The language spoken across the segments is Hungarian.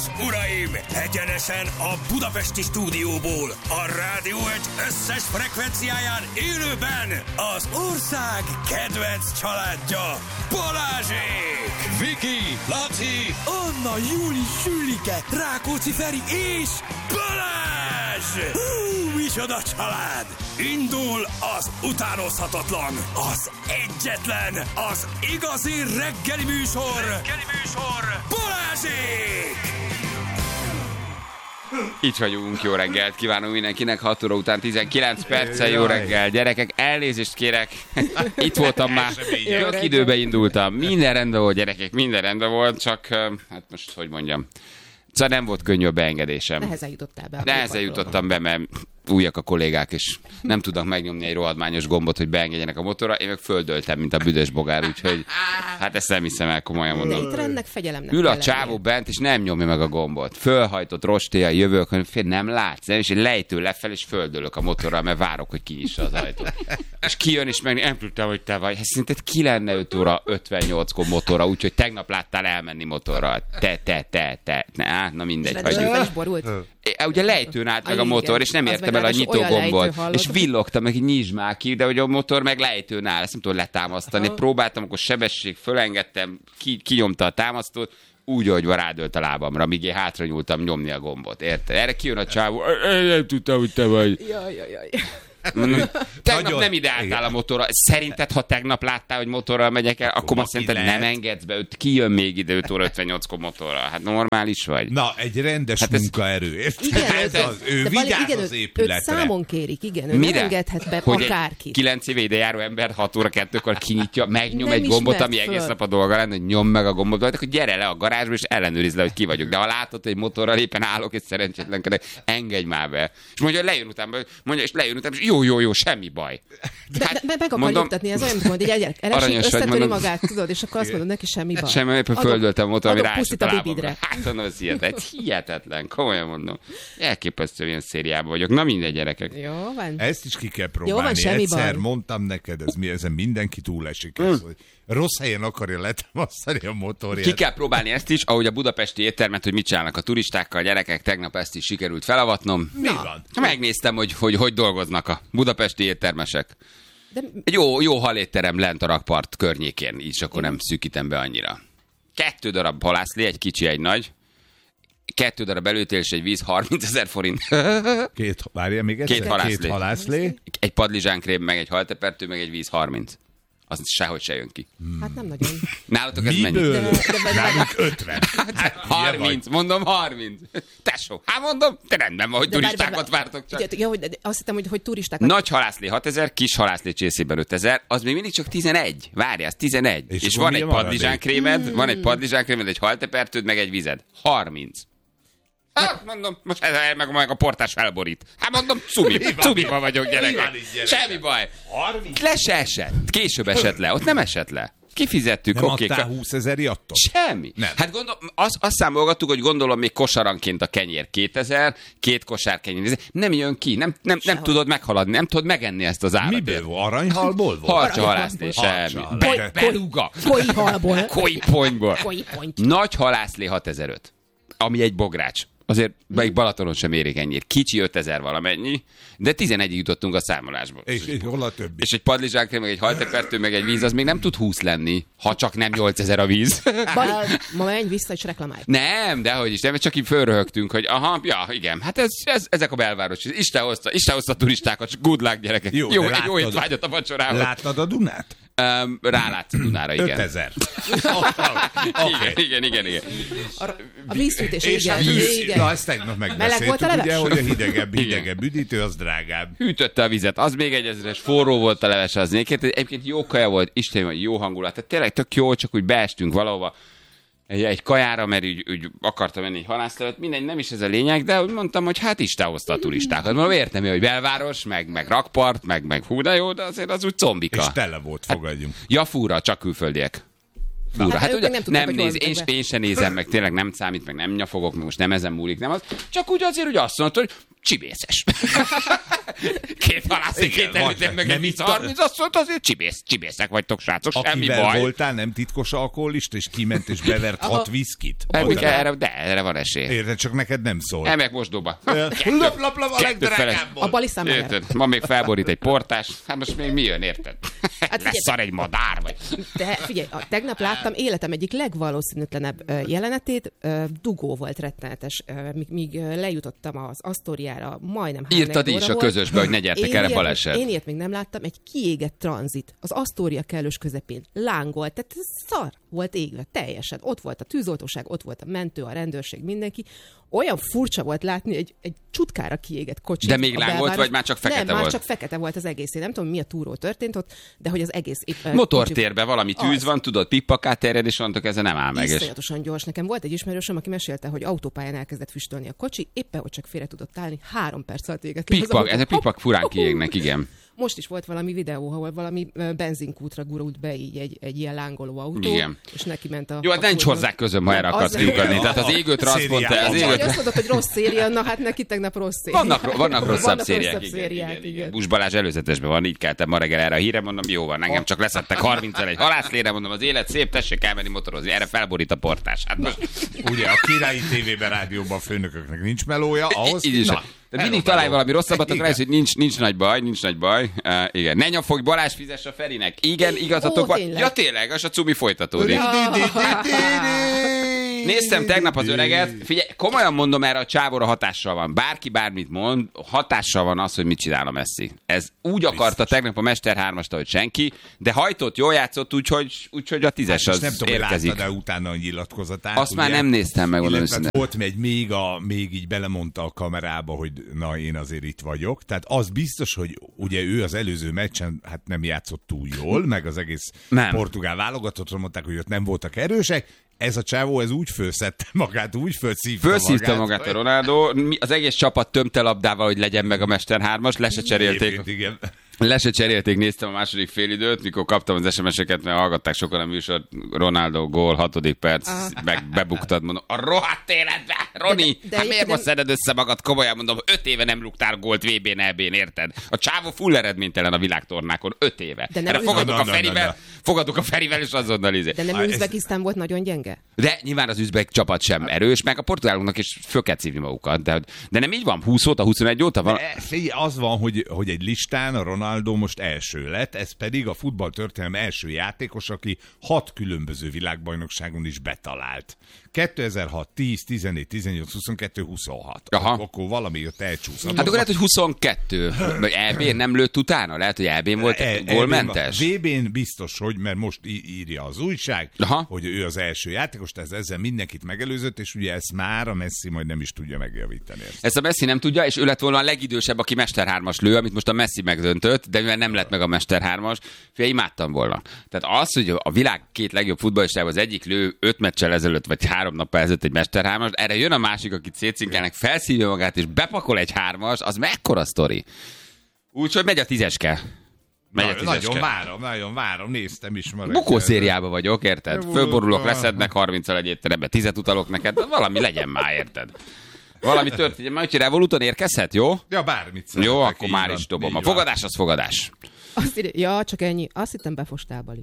uraim! Egyenesen a budapesti stúdióból, a Rádió Egy összes frekvenciáján élőben az ország kedvenc családja, Balázsék! Viki, Laci, Anna, Júli, Sülike, Rákóczi Feri és Balázs! Micsoda család! Indul az utánozhatatlan, az egyetlen, az igazi reggeli műsor, Balázsék! Itt vagyunk, jó reggelt kívánunk mindenkinek, 6 óra után 19 perccel, jó reggel, gyerekek, elnézést kérek, itt voltam már, tök időbe indultam, minden rendben volt, gyerekek, minden rendben volt, csak, hát most, hogy mondjam, szóval nem volt könnyű a beengedésem. Nehezen jutottál be. Nehezen jutottam be, mert újak a kollégák, és nem tudnak megnyomni egy rohadmányos gombot, hogy beengedjenek a motorra. Én meg földöltem, mint a büdös bogár, úgyhogy hát ezt nem hiszem el, komolyan mondom. De itt rendnek, fegyelemnek. Ül a csávó bent, és nem nyomja meg a gombot. Fölhajtott rostéja, jövök, nem látsz, nem? És én lejtő lefelé, és földölök a motorral, mert várok, hogy kinyissa az ajtót. És kijön, és meg nem tudtam, hogy te vagy. Hát szerinted ki lenne 5 óra 58-kor motorra, úgyhogy tegnap láttál elmenni motorral. Te. Na mindegy. Ugye lejtőn állt meg a motor, és nem értem el a nyitógombot. És villogtam meg, hogy nyisd már ki, de hogy a motor meg lejtőn áll, ezt nem tudom letámasztani. Próbáltam, akkor sebesség, fölengedtem, kinyomta a támasztót, úgy, ahogy rádölt a lábamra, míg én hátra nyúltam nyomni a gombot. Érted? Erre kijön a csávó, nem tudtam, hogy te vagy. Jaj. Tegnap nem ide álltál a motorral. Szerinted, ha tegnap láttál, hogy motorral megyek el, akkor azt szerinted nem engedsz be, ki jön még ide 5 óra 58-kor motorral? Hát normális vagy? Na, egy rendes munkaerő, érted? Ő vigyáz az épületre. Őt számon kérik, igen. Ő nem engedhet be akárkit. 9 éve ide járó ember 6 óra 2-kor kinyitja, megnyom egy gombot, ami egész nap a dolga lenne, hogy nyom meg a gombot, akkor gyere le a garázsba, és ellenőrizd le, hogy ki vagyok. De ha látod, hogy motorral éppen állok, és szerencsétlenkedek, engedj már be. És mondja, lejön utána, és jó, semmi baj. Hát, meg akar nyugtatni, ez olyan, hogy egy gyerek elesik, összetöri magát, tudod, és akkor azt mondod neki, semmi baj. Semmi, éppen földöltem a motor, ami ráesett a lábamra. Hát mondom, ez hihetetlen, komolyan mondom. Elképesztő ilyen szériában vagyok. Na mindegy, gyerekek. Jó van. Ezt is ki kell próbálni. Jó van, semmi egyszer baj. Mondtam neked, ezen mindenki túlesik. Hogy rossz helyen akarja letámasztani a motorját. Ki kell próbálni ezt is, ahogy a budapesti éttermet, hogy mit csinálnak a turistákkal, gyerekek, tegnap ezt is sikerült felavatnom. Mi van? Megnéztem, hogy dolgoznak a budapesti éttermesek. Egy jó halétterem lent a rakpart környékén, így akkor nem szűkítem be annyira. 2 darab halászlé, egy kicsi, egy nagy. 2 darab előtél és egy víz, 30 000 forint. Várjál még egyszer. 2 halászlé. Egy padlizsánkrém, meg egy haltepertő, meg egy víz, 30. Az sehogy se jön ki. Hát nem nagyon. Nálatok ez mennyi? Nálunk 50. 30, mondom 30. Tesó, hát mondom, te rendben van, hogy turistákat vártok csak. Ja, azt hittem, hogy turistákat. Nagy halászlé 6000, kis halászlé csészében 5000, az még mindig csak 11. Várjál, az 11. És van egy padlizsánkrémed, egy haltepertőd, meg egy vized. 30. Hát mondom, most meg a portás felborít. Hát mondom, cumiba vagyok, gyerekek. Semmi baj. 30? Le se esett. Később esett le. Ott nem esett le. Kifizettük. Nem adtál 20 000 jattot? Semmi. Nem. Hát gondolom, azt számolgattuk, hogy gondolom még kosaranként a kenyér 2000, 2 kosár kenyér. Nem jön ki, nem tudod meghaladni, nem tudod megenni ezt az állatot. Miből volt? Aranyhalból volt? Harcsa halászlé, semmi. Beluga. Koi halból. Koi ponyból. Nagy halászlé 6005. Ami egy bogrács. Azért még Balatonon sem érik ennyit. Kicsi 5000 valamennyi, de 11-ig jutottunk a számolásból. És hol a többi? És egy padlizsánkre, meg egy haltepertő, meg egy víz, az még nem tud 20 lenni, ha csak nem 8000 a víz. Bali, ma menj vissza és reklamálj. Nem, dehogy is, nem, csak így fölröhögtünk, hogy aha, ja, igen, hát ezek a belváros. Isten hozta a turistákat, good luck, gyerekek. Jó étvágyat a vacsorával. Láttad a Dunát? Rálátsz a Dunára, igen. 5000. Igen. A vízfűtés, igen. Na, ezt tegnap megbeszéltük, ugye, hogy a hidegebb üdítő, az drágább. Hűtötte a vizet, az még 1000-es, forró volt a leves, az négy. Egyébként jó kaja volt, Isten, jó hangulat. Tehát tényleg tök jó, csak úgy beestünk valahova egy kajára, mert úgy akartam menni egy halászlevet, mindegy, nem is ez a lényeg, de úgy mondtam, hogy hát Isten hozta a turistákat. Mondom, értem, hogy belváros, meg rakpart, meg hú, de jó, de azért az úgy combika. És tele volt, fogadjunk. Ja, fúra, csak külföldiek. Fúra. Hát ugye nem néz, én sem nézem, meg tényleg nem számít, meg nem nyafogok, meg most nem ezen múlik, nem az. Csak úgy azért, hogy azt mondod, hogy csibészes. Két halászik, két előttek meg egy vicc 30, azt mondta, azért csibészek vagytok, srácok, semmi baj. Akivel voltál, nem titkos alkoholista, és kiment és bevert 6 viszkit? Erre van esély. Érted, csak neked nem szól. Elmegyek mosdóba. Lap, a legdrágább. A bali számlájára. Ma még felborít egy portás, hát most még mi jön, érted? Lesz szar egy madár, vagy? De figyelj, tegnap láttam életem egyik legvalószínűtlenebb jelenetét, dugó volt rettenetes, míg lejutottam az Asztóriára, majdnem 3 Írtad is a közösbe, hogy ne gyertek erre baleset. Én ilyet még nem láttam, egy kiégett tranzit, az Asztória kellős közepén, lángolt, tehát szar volt égve, teljesen. Ott volt a tűzoltóság, ott volt a mentő, a rendőrség, mindenki. Olyan furcsa volt látni egy csutkára kiégett kocsit. De még lángolt, vagy már csak fekete volt? Nem, már csak fekete volt az egész. Én nem tudom, mi a túró történt ott, de hogy az egész... Motortérben valami tűz van, tudod, pippakát terjed, és mondtok, ez nem áll meg. Iszonyatosan gyors. Nekem volt egy ismerősöm, aki mesélte, hogy autópályán elkezdett füstölni a kocsi, éppen hogy csak félre tudott állni, 3 perc alatt égett. Ez a pikpak furán kiégnek, igen. Most is volt valami videó, ahol valami benzinkútra gurult be így egy ilyen lángoló autó, igen. És neki ment a... Jó, hát nincs hozzá közöm, ha erre akarsz kiukadni. Tehát az égő transzpont... Azt mondod, hogy rossz széria, na hát neki tegnap rossz széria. Vannak rosszabb szériák. Igen. Busz Balázs előzetesben van, így keltem ma reggel erre a híre, mondom, jó van, engem csak leszettek 30-el egy halászlére, mondom, az élet szép, tessék elmenni motorozni, erre felborít a portás. Hát most... Ugye a Királyi TV-ben, rádióban a főnököknek nincs melója, ahhoz... De mindig találj valami rosszabbat, akkor lesz, hogy nincs nagy baj. Igen. Ne nyomfogj, Balázs fizess a Ferinek. Igen, igazatok van. Ja tényleg, az a cumi folytatódik. Néztem tegnap az öreget, figyelj, komolyan mondom, erre a csávóra hatással van. Bárki bármit mond, hatással van az, hogy mit csinál a Messi. Ez úgy akarta tegnap a Mester 3-ast, hogy senki, de hajtott, jól játszott, úgyhogy a 10-es az nem tudom, érkezik. Láttad-e utána a nyilatkozatát? Azt ugye, már nem néztem meg, mondom őszintén. Volt még így belemondta a kamerába, hogy na, én azért itt vagyok. Tehát az biztos, hogy ugye ő az előző meccsen hát nem játszott túl jól, meg az egész portugál válogatottra mondták, hogy ott nem voltak erősek. Ez a csávó, ez úgy fölszedte magát, úgy fölszívta magát a Ronaldo. Az egész csapat tömte labdával, hogy legyen meg a Mester 3-as, le se cserélték, néztem a második félidőt, mikor kaptam az SMS-eket, mert hallgatták sokan a műsort, Ronaldo gól, 6. perc, meg bebuktad, mondom, a rohadt életbe, Roni, hát miért most szeded össze magad, komolyan mondom, 5 éve nem rúgtál gólt VB-n, EB-n, érted? A csávó full eredménytelen a világtornákon, 5 éve. Erre fogadok a Ferivel, és azonnal izé. De nem Üzbegisztán volt nagyon gyenge? De nyilván az üzbek csapat sem erős, meg a portugáloknak is föl kell szívni magukat. De nem így van? 20 óta, 21 óta van? Az van, hogy egy listán a Ronaldo most első lett, ez pedig a futballtörténelem első játékos, aki 6 különböző világbajnokságon is betalált. 2006, 10, 14, 18, 22, 26. Akkor valami jött elcsúszott. Hát akkor lehet, hogy 22. EB-n nem lőtt utána? Lehet, hogy EB-n volt gólmentes? VB-n biztos, hogy, mert most írja az újság, hogy ő az első játékos, tehát ezzel mindenkit megelőzött, és ugye ezt már a Messi majd nem is tudja megjavítani. Ezt a Messi nem tudja, és ő lett volna a legidősebb, aki Mester 3-as lő, amit most a Messi megdöntött, de mivel nem lett meg a Mester 3-as, imádtam volna. Tehát az, hogy a világ 2 legjobb futballistában az egyik lő 5 meccsel ezelőtt, vagy 3 nappal ezelőtt egy Mester 3-as, erre jön a másik, akit szétszinkelnek, felszívja magát, és bepakol egy 3-as, az mekkora sztori. Úgyhogy megy a 10-eske. Nagyon várom, néztem is már. Bukószériában vagyok, érted? Fölborulok, leszednek 30-al egy étterembe, 10 utalok neked, valami legyen már, érted? Valami történik, majd hogy Revoluton érkezhet, jó? Ja, bármit szeretek. Jó, akkor már is dobom. A fogadás az fogadás. Ja, csak ennyi. Azt hittem befostál, Bali.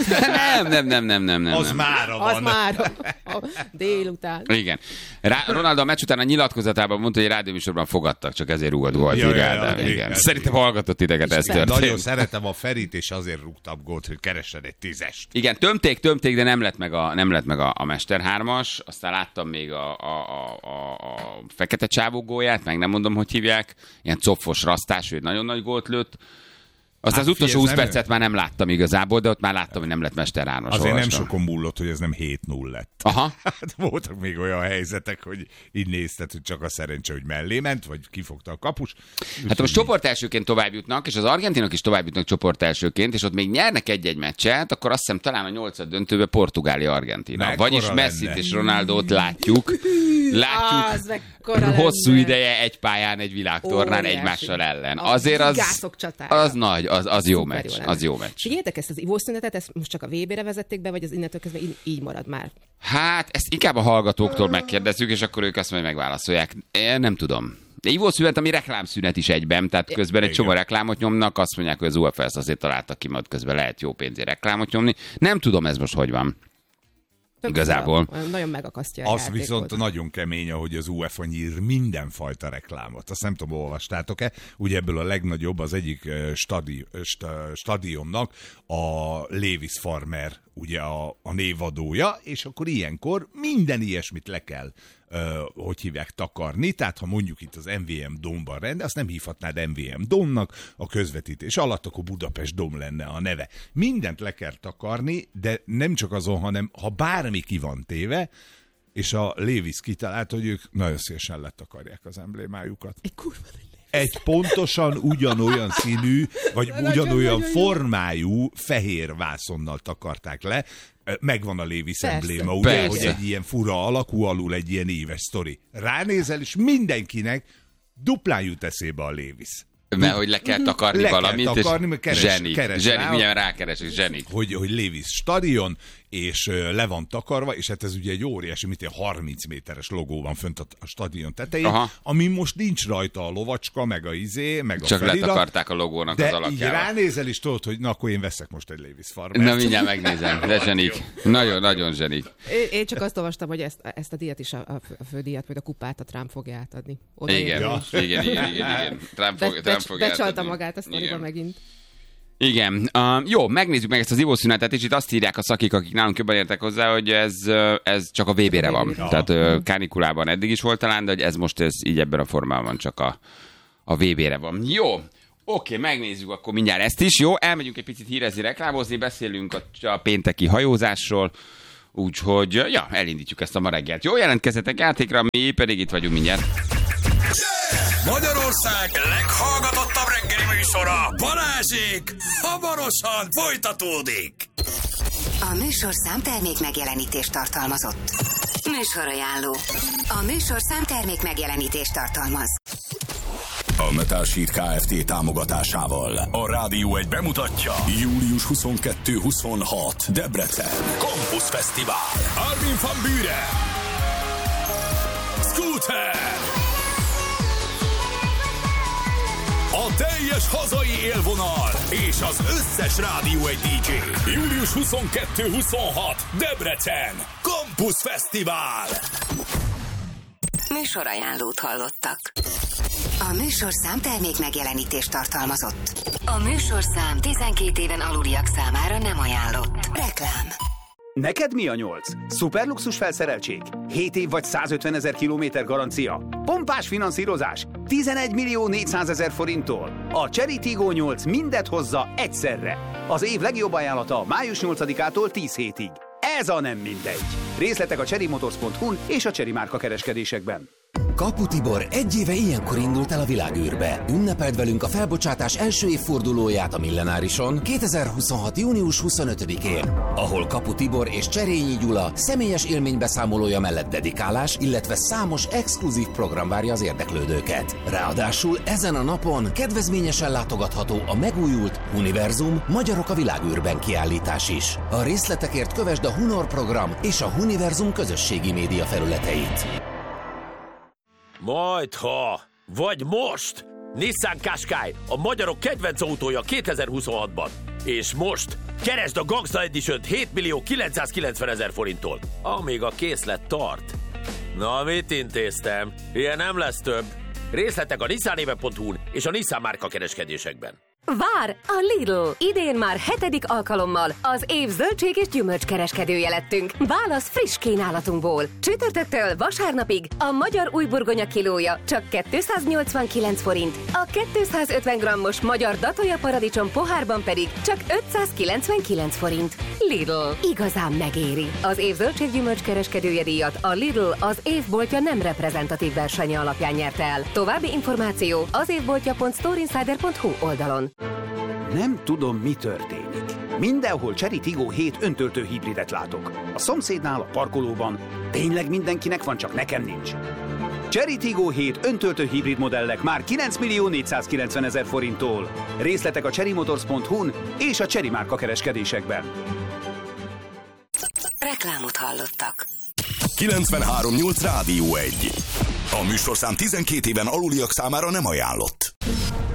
Nem. Az mára van. Az mára. Délután. Igen. Ronaldo a meccs után a nyilatkozatában mondta, hogy rádióműsorban fogadtak, csak ezért rúgott gólt. Igen. Szerintem hallgatott ideket, ez történt. Nagyon szeretem a Ferit, és azért rúgtam gólt, hogy keresed egy 10-est. Igen, tömték, de nem lett meg a Mester 3-as. Aztán láttam még a fekete csávó gólját, meg nem mondom, hogy hívják. Ilyen copfos rasztás, hogy nagyon nagy gólt lőtt. Aztán az utolsó 20 percet már nem láttam igazából, de ott már láttam, hogy nem lett Mester 3-as. Azért nem sokon múlott, hogy ez nem 7-0 lett. Aha. Hát voltak még olyan helyzetek, hogy így nézted, hogy csak a szerencse, hogy mellé ment, vagy kifogta a kapus. Hát most csoportelsőként tovább jutnak, és az argentinok is tovább jutnak csoportelsőként, és ott még nyernek egy-egy meccset, akkor azt hiszem talán a 8. döntőbe Portugália-Argentina. Vagyis Messit és Ronaldót látjuk hosszú ideje egy pályán, egy világtornán egymással ellen. Azért az nagy, az jó meccs. Az jó meccs. Figyeljetek ezt az ivószünetet, ezt most csak a VB-re vezették be, vagy az innentől kezdve így marad már? Hát ezt inkább a hallgatóktól megkérdezzük, és akkor ők azt majd megválaszolják. Én nem tudom. De ivószünet, ami reklámszünet is egyben, tehát közben egy csomó reklámot nyomnak, azt mondják, hogy az UEFA ezt azért találtak ki, majd közben lehet jó pénzért reklámot nyomni. Nem tudom, ez most hogy van. Igazából. Nagyon megakasztja a Az játékot. viszont nagyon kemény, ahogy az UEFA nyír mindenfajta reklámot. Azt nem tudom, olvastátok-e? Ugye ebből a legnagyobb az egyik stadionnak a Lewis Farmer, ugye a névadója, és akkor ilyenkor minden ilyesmit le kell hogy hívják, takarni, tehát ha mondjuk itt az MVM Dome-ban rende, azt nem hívhatnád MVM Dome-nak, a közvetítés alatt akkor Budapest Dome lenne a neve. Mindent le kell takarni, de nem csak azon, hanem ha bármi ki van téve, és a Lewis kitalált, hogy ők nagyon szívesen letakarják az emblémájukat. Egy pontosan ugyanolyan színű, vagy ugyanolyan formájú fehér vászonnal takarták le. Megvan a Lewis embléma, ugye, hogy egy ilyen fura alakú, alul egy ilyen éves sztori. Ránézel, és mindenkinek duplán jut eszébe a Lewis. Mert hogy le kell takarni valamit, kell takarni, és keres milyen rákeresik, zsenik. Hogy Lewis stadion, és le van takarva, és hát ez ugye egy óriási, 30 méteres logó van fönt a stadion tetején, ami most nincs rajta a lovacska, meg a meg a csak felirat. Csak letakarták a logónak az alakjával. De így ránézel, és tudod, hogy na, akkor én veszek most egy Lewis Farmert. Na, mindjárt megnézem, de zsenik. Nagyon zsenik. Én csak azt olvastam, hogy ezt a díjat is, a fődíjat, vagy a kupát a Trump fogja átadni. Igen. Trump fogja becsalta magát a sztoriba megint. Igen. Jó, megnézzük meg ezt az ivószünetet, és itt azt írják a szakik, akik nálunk jobban értek hozzá, hogy ez csak a VB-re van. Tehát kánikulában eddig is volt talán, de hogy ez most így ebben a formában csak a VB-re van. Jó. Oké, megnézzük akkor mindjárt ezt is. Jó, elmegyünk egy picit hírezni, reklámozni, beszélünk a pénteki hajózásról, úgyhogy elindítjuk ezt a ma reggelt. Jó, jelentkezzetek játékra, mi pedig itt vagyunk mindjárt. Magyarország leghallgatottabb reggeli műsora, Balázsék, hamarosan folytatódik. A műsorszám termék megjelenítést tartalmazott. Műsorajánló. A műsorszám termék megjelenítést tartalmaz. A Metal Sheet Kft. Támogatásával a Rádió 1 bemutatja július 22-26 Debrecen Campus Fesztivál. Armin van Buuren, Scooter, a teljes hazai élvonal és az összes Rádió 1 DJ. Július 22-26 Debrecen Campus Fesztivál. Műsorajánlót hallottak. A műsorszám termék megjelenítést tartalmazott. A műsorszám 12 éven aluliak számára nem ajánlott. Reklám. Neked mi a 8? Szuperluxus felszereltség? 7 év vagy 150 000 kilométer garancia? Pompás finanszírozás? 11 400 000 forinttól? A Chery Tiggo 8 mindet hozza egyszerre. Az év legjobb ajánlata május 8-ától 10 hétig. Ez a nem mindegy. Részletek a cherrymotors.hu-n és a Chery márka kereskedésekben. Kapu Tibor egy éve ilyenkor indult el a világűrbe. Ünnepeld velünk a felbocsátás első évfordulóját a Millenárison 2026. június 25-én, ahol Kapu Tibor és Cserényi Gyula személyes élménybeszámolója mellett dedikálás, illetve számos exkluzív program várja az érdeklődőket. Ráadásul ezen a napon kedvezményesen látogatható a megújult Univerzum Magyarok a világűrben kiállítás is. A részletekért kövesd a Hunor program és a Univerzum közösségi média felületeit. Majdha, vagy most! Nissan Qashqai, a magyarok kedvenc autója 2026-ban. És most keresd a Gangsta Edition-t 7 990 000 forinttól, amíg a készlet tart. Na, mit intéztem? Ilyen nem lesz több. Részletek a nissanéve.hu-n és a Nissan márka kereskedésekben. Vár a Lidl! Idén már 7. alkalommal az év zöldség és gyümölcskereskedője lettünk. Válasz friss kínálatunkból. Csütörtöktől vasárnapig a magyar újburgonya kilója csak 289 forint, a 250 grammos magyar datója paradicsom pohárban pedig csak 599 forint. Lidl. Igazán megéri. Az év zöldség gyümölcskereskedője díjat a Lidl az évboltja nem reprezentatív versenye alapján nyerte el. További információ az évboltja.storeinsider.hu oldalon. Nem tudom, mi történik. Mindenhol Chery Tiggo 7 öntöltő hibridet látok. A szomszédnál, a parkolóban. Tényleg mindenkinek van, csak nekem nincs. Chery Tiggo 7 öntöltő hibrid modellek már 9 490 000 forinttól. Részletek a cherrymotors.hu-n és a Chery márka kereskedésekben. Reklámot hallottak. 93.8 Rádió 1. A műsorszám 12 éven aluliak számára nem ajánlott.